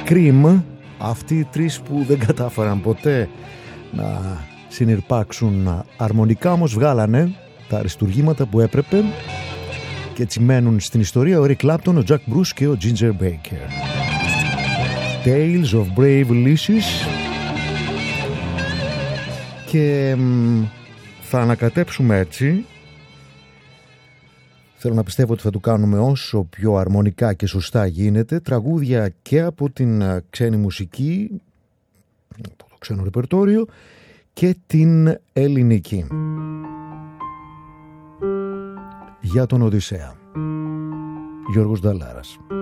Cream, αυτοί οι τρεις που δεν κατάφεραν ποτέ να συνειρπάξουν αρμονικά, όμως βγάλανε τα αριστουργήματα που έπρεπε και έτσι μένουν στην ιστορία ο Eric Clapton, ο Jack Bruce και ο Ginger Baker. Tales of Brave Ulysses. Και θα ανακατέψουμε έτσι. Θέλω να πιστεύω ότι θα το κάνουμε όσο πιο αρμονικά και σωστά γίνεται. Τραγούδια και από την ξένη μουσική, το ξένο ρεπερτόριο, και την ελληνική. Για τον Οδυσσέα, Γιώργος Νταλάρας.